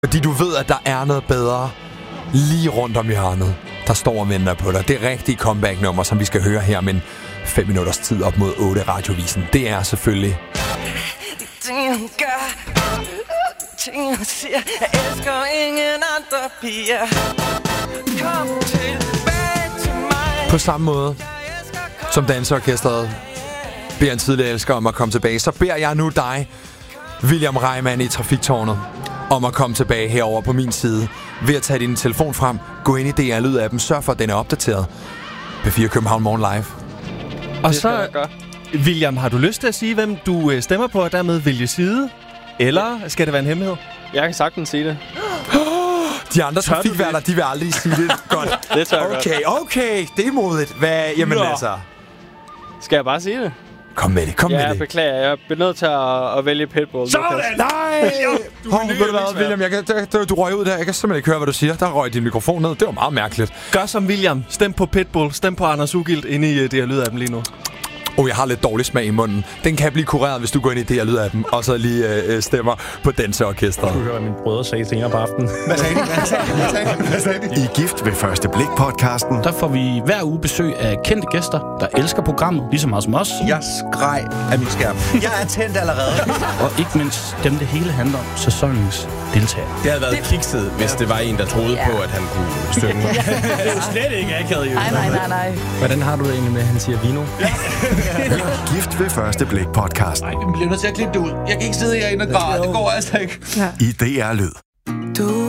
Fordi du ved, at der er noget bedre lige rundt om hjørnet, der står og venter på dig. Det rigtige comeback-nummer, som vi skal høre her med 5 minutters tid op mod 8 radiovisen. Det er selvfølgelig... Jeg elsker ingen andre piger. Kom tilbage til mig. På samme måde som danseorkestret beder en tidligere elsker om at komme tilbage, så beder jeg nu dig, William Reimann i Trafiktårnet, om at komme tilbage herover på min side ved at tage din telefon frem, gå ind i DR Lyd-appen, sørg for, at den er opdateret. P4 København Morgen Live. Og så, William, har du lyst til at sige, hvem du stemmer på, og dermed vælge side? Eller skal det være en hemmelighed? Jeg kan sagtens sige det. De andre trafikværter, de vil aldrig sige det. Godt. Det tør jeg godt. Okay, det er modigt. Hvad, jamen altså... Skal jeg bare sige det? Kom med det, kom med det. Ja, beklager. Jeg bliver nødt til at vælge Pitbull. Sådan! Nej! Ved du hvad, William? Du røg ud der. Jeg kan simpelthen ikke høre, hvad du siger. Der røg din mikrofon ned. Det var meget mærkeligt. Gør som William. Stem på Pitbull. Stem på Anders Ugilt inde i det her Lyd-appen lige nu. Jeg har lidt dårlig smag i munden. Den kan blive kureret, hvis du går ind i det her Lyd-appen, og så lige stemmer på danseorkestret. Du hører, hvad min brødre sagde senere på aftenen. Hvad sagde de? I Gift ved første blik-podcasten. Der får vi hver uge besøg af kendte gæster, der elsker programmet, lige så meget som os. Jeg skreg af min skærm. Jeg er tændt allerede. Og ikke mindst dem, det hele handler om, sæsonens deltager. Det havde været kikset, hvis det var en, der troede på, at han kunne synge. Det er jo slet ikke akavet, jo. Nej. Hvordan har du det egentlig med, at han siger vino? Gift ved første blik-podcasten. Nej, vi bliver nødt til at klippe det ud. Jeg kan ikke sidde herinde og græde. Det går altså ikke. I DR Lyd. Du